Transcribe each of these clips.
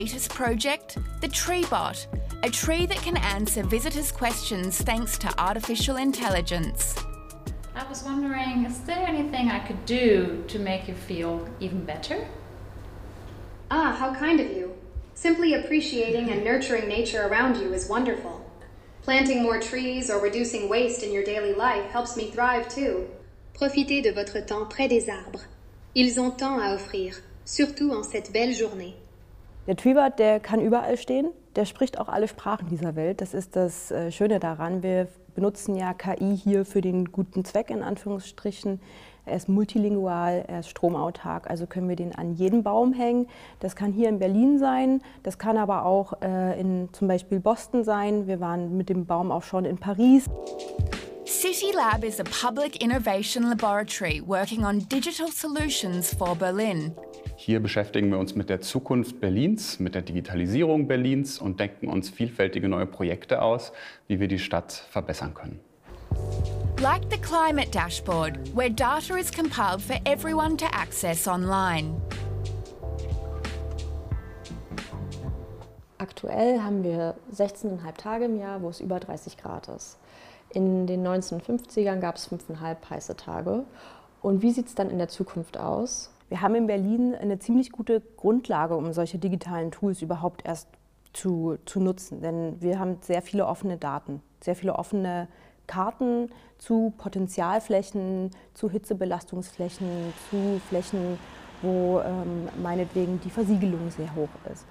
Latest project, the TreeBot, a tree that can answer visitors' questions thanks to artificial intelligence. I was wondering, is there anything I could do to make you feel even better? Ah, how kind of you. Simply appreciating and nurturing nature around you is wonderful. Planting more trees or reducing waste in your daily life helps me thrive too. Profitez de votre temps près des arbres. Ils ont tant à offrir, surtout en cette belle journée. Der TreeBot, der kann überall stehen, der spricht auch alle Sprachen dieser Welt. Das ist das Schöne daran. Wir benutzen ja KI hier für den guten Zweck, in Anführungsstrichen. Er ist multilingual, er ist stromautark, also können wir den an jeden Baum hängen. Das kann hier in Berlin sein, das kann aber auch in zum Beispiel Boston sein. Wir waren mit dem Baum auch schon in Paris. CityLab is a public innovation laboratory working on digital solutions for Berlin. Hier beschäftigen wir uns mit der Zukunft Berlins, mit der Digitalisierung Berlins und denken uns vielfältige neue Projekte aus, wie wir die Stadt verbessern können. Like the climate dashboard, where data is compiled for everyone to access online. Aktuell haben wir 16,5 Tage im Jahr, wo es über 30 Grad ist. In den 1950ern gab es 5,5 heiße Tage. Und wie sieht es dann in der Zukunft aus? Wir haben in Berlin eine ziemlich gute Grundlage, um solche digitalen Tools überhaupt erst zu nutzen. Denn wir haben sehr viele offene Daten, sehr viele offene Karten zu Potenzialflächen, zu Hitzebelastungsflächen, zu Flächen, wo meinetwegen die Versiegelung sehr hoch ist.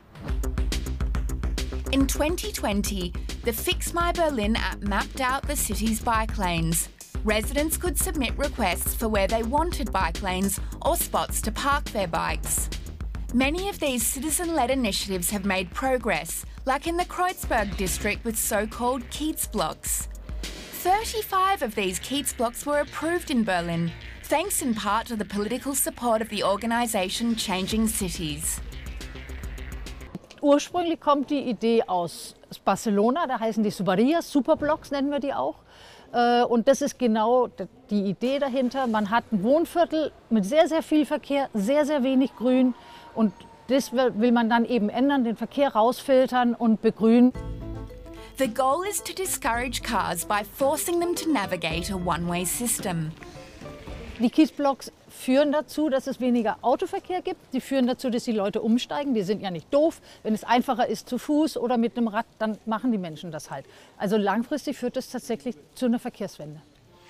In 2020, the Fix My Berlin app mapped out the city's bike lanes. Residents could submit requests for where they wanted bike lanes or spots to park their bikes. Many of these citizen-led initiatives have made progress, like in the Kreuzberg district with so-called Kiez blocks. 35 of these Kiez blocks were approved in Berlin, thanks in part to the political support of the organisation Changing Cities. Ursprünglich kommt die Idee aus Barcelona, da heißen die Subarías, Superblocks nennen wir die auch. Und das ist genau die Idee dahinter. Man hat ein Wohnviertel mit sehr, sehr viel Verkehr, sehr, sehr wenig Grün. Und das will man dann eben ändern, den Verkehr rausfiltern und begrünen. The goal is to discourage cars by forcing them to navigate a one-way system. Die Kiesblocks führen dazu, dass es weniger Autoverkehr gibt. Die führen dazu, dass die Leute umsteigen. Die sind ja nicht doof. Wenn es einfacher ist zu Fuß oder mit einem Rad, dann machen die Menschen das halt. Also langfristig führt das tatsächlich zu einer Verkehrswende.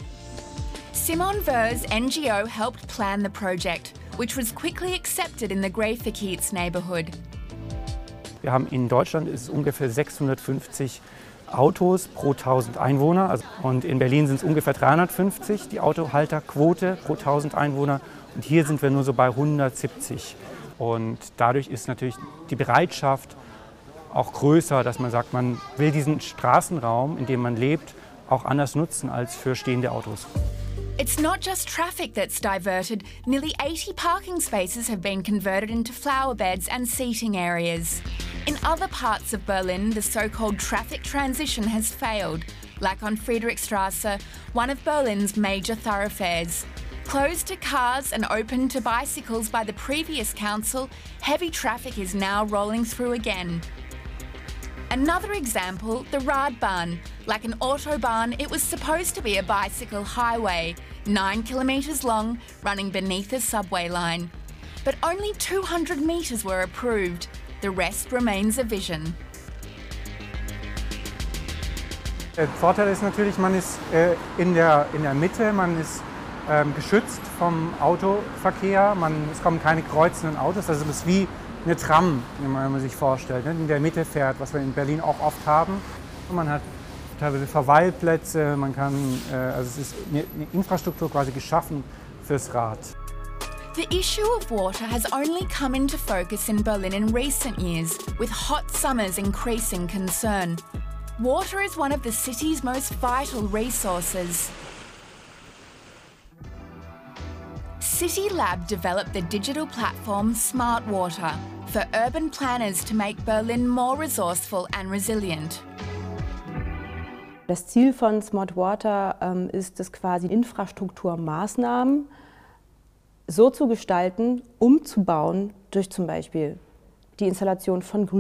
Simon Ver's NGO helped plan the project, which was quickly accepted in the Graefe-Kiez neighbourhood. Wir haben in Deutschland ist es ungefähr 650 Autos pro 1000 Einwohner. Und in Berlin sind es ungefähr 350, die Autohalterquote pro 1000 Einwohner. Und hier sind wir nur so bei 170. Und dadurch ist natürlich die Bereitschaft auch größer, dass man sagt, man will diesen Straßenraum, in dem man lebt, auch anders nutzen als für stehende Autos. It's not just traffic that's diverted. Nearly 80 parking spaces have been converted into flower beds and seating areas. In other parts of Berlin, the so-called traffic transition has failed, like on Friedrichstraße, one of Berlin's major thoroughfares. Closed to cars and open to bicycles by the previous council, heavy traffic is now rolling through again. Another example, the Radbahn. Like an autobahn, it was supposed to be a bicycle highway, 9 kilometres long, running beneath a subway line. But only 200 metres were approved. The rest remains a vision. Der Vorteil ist natürlich, man ist in der Mitte, man ist geschützt vom Autoverkehr, es kommen keine kreuzenden Autos, also es ist wie eine Tram, wenn man sich vorstellt, ne, in der Mitte fährt, was wir in Berlin auch oft haben. Und man hat teilweise Verweilplätze, also es ist eine Infrastruktur quasi geschaffen fürs Rad. The issue of water has only come into focus in Berlin in recent years, with hot summers increasing concern. Water is one of the city's most vital resources. CityLab developed the digital platform Smart Water for urban planners to make Berlin more resourceful and resilient. Das Ziel von Smart Water ist es quasi, Infrastrukturmaßnahmen so zu gestalten, umzubauen durch zum Beispiel die Installation von